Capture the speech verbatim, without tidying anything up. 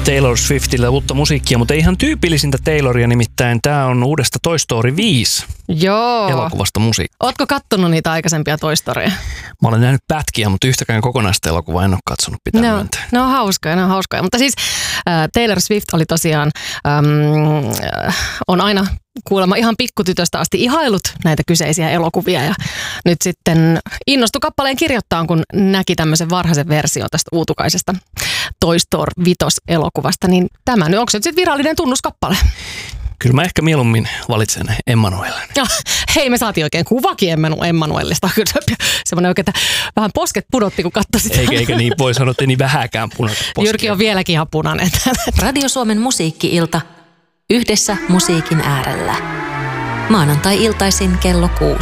Taylor Swiftillä uutta musiikkia, mutta ei ihan tyypillisintä Tayloria, nimittäin tämä on uudesta Toy Story viisi Joo. elokuvasta musiikkia. Ootko kattonut niitä aikaisempia Toy Storya? Mä olen nähnyt pätkiä, mutta yhtäkään kokonaista elokuvaa en ole katsonut, pitää no, myöntää. Ne on hauskoja, ne on hauskoja. Mutta siis äh, Taylor Swift oli tosiaan, äm, äh, on aina kuulemma ihan pikkutytöstä asti ihailut näitä kyseisiä elokuvia ja nyt sitten innostui kappaleen kirjoittaa, kun näki tämmöisen varhaisen version tästä uutukaisesta Toy Story viisi-elokuvasta, niin tämä nyt, onko se nyt sitten virallinen tunnuskappale? Kyllä mä ehkä mieluummin valitsen Emmanuelen. Ja, hei, me saatiin oikein kuvakin Emmanuelista. Semmoinen oikein, että vähän posket pudotti, kun katsoi sitä. Eikä, eikä niin voi sanoa, että ei niin vähäkään punaista poskia. Jyrki on vieläkin ihan punainen. Radio Suomen musiikki-ilta. Yhdessä musiikin äärellä. Maanantai-iltaisin kello kuusi.